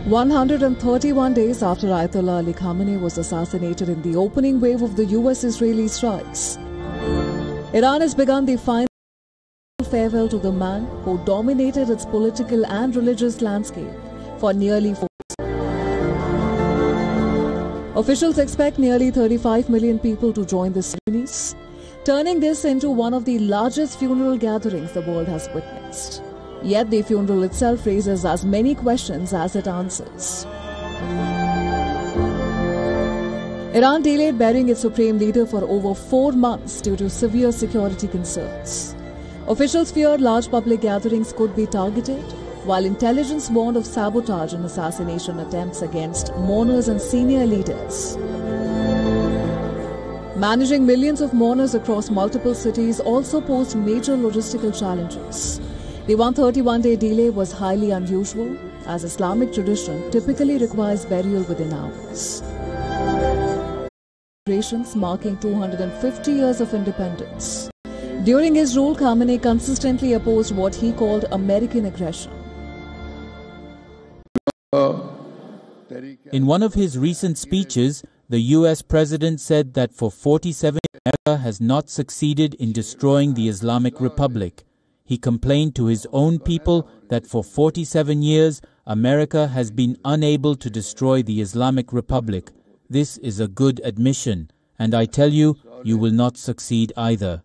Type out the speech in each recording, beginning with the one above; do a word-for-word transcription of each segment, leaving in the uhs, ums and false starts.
one hundred thirty-one days after Ayatollah Ali Khamenei was assassinated in the opening wave of the U S-Israeli strikes, Iran has begun the final farewell to the man who dominated its political and religious landscape for nearly four years. Officials expect nearly thirty-five million people to join the ceremonies, turning this into one of the largest funeral gatherings the world has witnessed. Yet the funeral itself raises as many questions as it answers. Iran delayed burying its supreme leader for over four months due to severe security concerns. Officials feared large public gatherings could be targeted, while intelligence warned of sabotage and assassination attempts against mourners and senior leaders. Managing millions of mourners across multiple cities also posed major logistical challenges. The one hundred thirty-one day delay was highly unusual, as Islamic tradition typically requires burial within hours. Marking two hundred fifty years of independence. During his rule, Khamenei consistently opposed what he called American aggression. In one of his recent speeches, the U S president said that for forty-seven years, America has not succeeded in destroying the Islamic Republic. He complained to his own people that for forty-seven years, America has been unable to destroy the Islamic Republic. This is a good admission, and I tell you, you will not succeed either.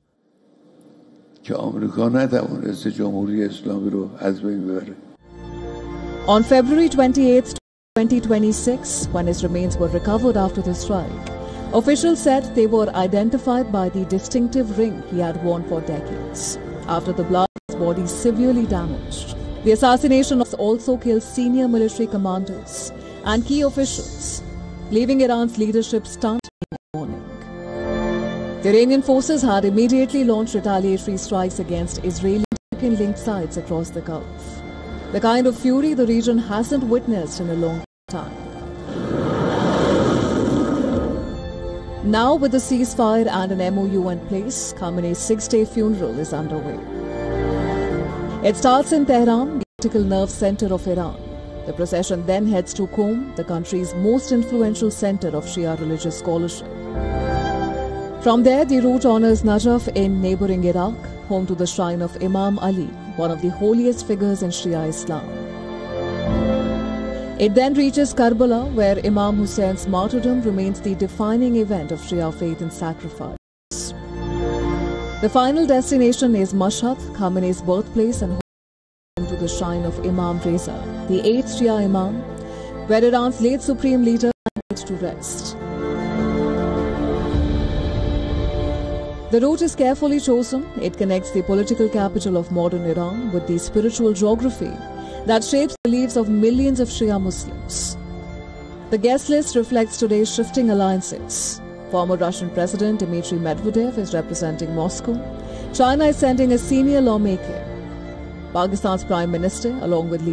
On February twenty-eighth, twenty twenty-six, when his remains were recovered after the strike, officials said they were identified by the distinctive ring he had worn for decades. After the blast, his body severely damaged. The assassination also killed senior military commanders and key officials, leaving Iran's leadership stunned in mourning. The Iranian forces had immediately launched retaliatory strikes against Israeli-linked sites across the Gulf. The kind of fury the region hasn't witnessed in a long time. Now, with the ceasefire and an M O U in place, Khamenei's six-day funeral is underway. It starts in Tehran, the political nerve center of Iran. The procession then heads to Qom, the country's most influential center of Shia religious scholarship. From there, the route honors Najaf in neighboring Iraq, home to the shrine of Imam Ali, one of the holiest figures in Shia Islam. It then reaches Karbala, where Imam Hussein's martyrdom remains the defining event of Shia faith and sacrifice. The final destination is Mashhad, Khamenei's birthplace, and home to the shrine of Imam Reza, the eighth Shia Imam, where Iran's late supreme leader laid to rest. The route is carefully chosen. It connects the political capital of modern Iran with the spiritual geography that shapes the lives of millions of Shia Muslims. The guest list reflects today's shifting alliances. Former Russian President Dmitry Medvedev is representing Moscow. China is sending a senior lawmaker. Pakistan's Prime Minister, along with